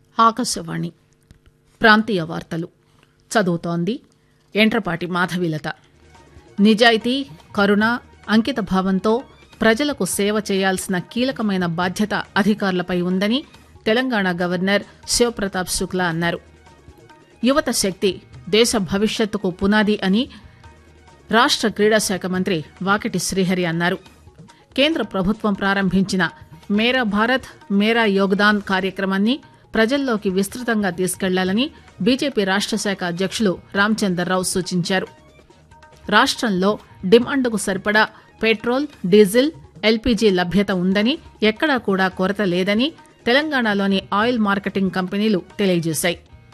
ఆకాశవాణి ప్రాంతీయ వార్తలు చదువుతోంది ఎంట్రపాటి మాధవీలత. నిజాయితీ, కరుణ, అంకిత భావంతో ప్రజలకు సేవ చేయాల్సిన కీలకమైన బాధ్యత అధికారులపై ఉందని తెలంగాణ గవర్నర్ శివప్రతాప్ శుక్లా అన్నారు. యువత శక్తి దేశ భవిష్యత్తుకు పునాది అని రాష్ట క్రీడాశాఖ మంత్రి వాకిటి శ్రీహరి అన్నారు. కేంద్ర ప్రభుత్వం ప్రారంభించిన మేరా భారత్ మేరా యోగదాన్ కార్యక్రమాన్ని ప్రజల్లోకి విస్తృతంగా తీసుకెళ్లాలని బీజేపీ రాష్ట శాఖ అధ్యక్షులు రామచందర్రావు సూచించారు. రాష్టంలో డిమాండ్కు సరిపడా పెట్రోల్, డీజిల్, ఎల్పీజీ లభ్యత ఉందని, ఎక్కడా కూడా కొరత లేదని తెలంగాణలోని ఆయిల్ మార్కెటింగ్ కంపెనీలు తెలియజేశాయి.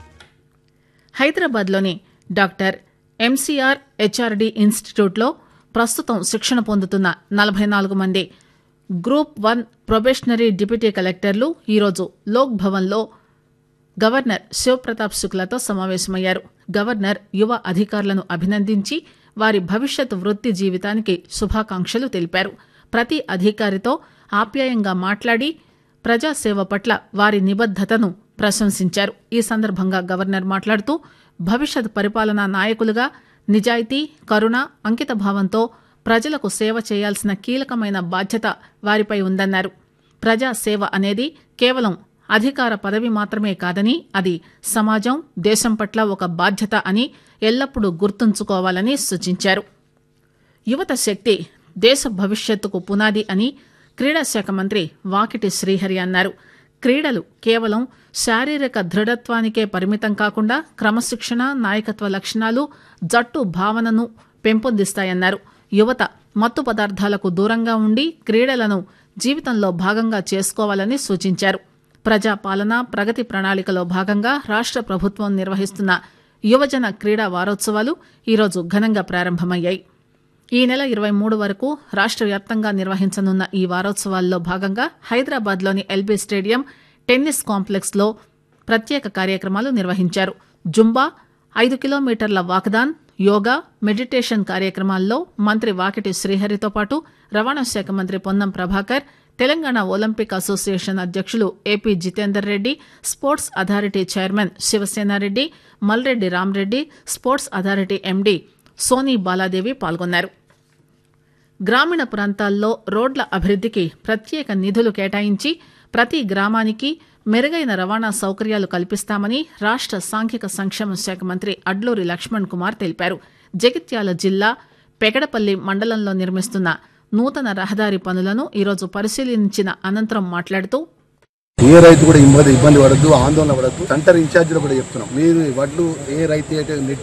హైదరాబాద్లోని డాక్టర్ ఎంసీఆర్ హెచ్ఆర్డీ ఇన్స్టిట్యూట్లో ప్రస్తుతం శిక్షణ పొందుతున్న 44 మంది గ్రూప్ 1 ప్రొబేషనరీ డిప్యూటీ కలెక్టర్లు ఈరోజు లోక్ భవన్లో గవర్నర్ శివప్రతాప్ శుక్లాతో సమావేశమయ్యారు. గవర్నర్ యువ అధికారులను అభినందించి వారి భవిష్యత్ వృత్తి జీవితానికి శుభాకాంక్షలు తెలిపారు. ప్రతి అధికారితో ఆప్యాయంగా మాట్లాడి ప్రజాసేవ పట్ల వారి నిబద్దతను ప్రశంసించారు. ఈ సందర్భంగా గవర్నర్ మాట్లాడుతూ భవిష్యత్ పరిపాలనా నాయకులుగా నిజాయితీ, కరుణ, అంకిత భావంతో ప్రజలకు సేవ చేయాల్సిన కీలకమైన బాధ్యత వారిపై ఉందన్నారు. ప్రజాసేవ అనేది కేవలం అధికార పదవి మాత్రమే కాదని, అది సమాజం, దేశం పట్ల ఒక బాధ్యత అని ఎల్లప్పుడూ గుర్తుంచుకోవాలని సూచించారు. యువత శక్తి దేశ భవిష్యత్తుకు పునాది అని క్రీడాశాఖ మంత్రి వాకిటి శ్రీహరి అన్నారు. క్రీడలు కేవలం శారీరక దృఢత్వానికే పరిమితం కాకుండా క్రమశిక్షణ, నాయకత్వ లక్షణాలు, జట్టు భావనను పెంపొందిస్తాయన్నారు. యువత మత్తు పదార్థాలకు దూరంగా ఉండి క్రీడలను జీవితంలో భాగంగా చేసుకోవాలని సూచించారు. ప్రజాపాలన ప్రగతి ప్రణాళికలో భాగంగా రాష్ట ప్రభుత్వం నిర్వహిస్తున్న యువజన క్రీడా వారోత్సవాలు ఈరోజు ఘనంగా ప్రారంభమయ్యాయి. ఈ నెల 23 వరకు రాష్ట వ్యాప్తంగా నిర్వహించనున్న ఈ వారోత్సవాల్లో భాగంగా హైదరాబాద్లోని ఎల్బీ స్టేడియం, టెన్నిస్ కాంప్లెక్స్లో ప్రత్యేక కార్యక్రమాలు నిర్వహించారు. జుంబా, 5 కిలోమీటర్ల వాకథాన్, యోగా, మెడిటేషన్ కార్యక్రమాల్లో మంత్రి వాకిటి శ్రీహరితో పాటు రవాణా శాఖ మంత్రి పొన్నం ప్రభాకర్, తెలంగాణ ఒలింపిక్ అసోసియేషన్ అధ్యక్షులు AP Jitender Reddy, sports authority chairman Shiva Sena Reddy, Malreddy Ram Reddy, sports authority MD Sony Baladevi పాల్గొన్నారు. గ్రామీణ ప్రాంతాల్లో రోడ్ల అభివృద్దికి ప్రత్యేక నిధులు కేటాయించి ప్రతి గ్రామానికి మెరుగైన రవాణా సౌకర్యాలు కల్పిస్తామని రాష్ట సాంఘిక సంక్షేమ శాఖ మంత్రి అడ్లూరి లక్ష్మణ్ కుమార్ తెలిపారు. జగిత్యాల జిల్లా పెకడపల్లి మండలంలో నిర్మిస్తున్న నూతన రహదారి పనులను ఈరోజు పరిశీలించిన అనంతరం మాట్లాడుతూ, ఏ రైతు కూడా ఇబ్బంది పడద్దు, ఆందోళన పడద్దు. సెంటర్ ఇన్ఛార్జీలు కూడా చెప్తున్నాం, మీరు వడ్లు ఏ రైతు అయితే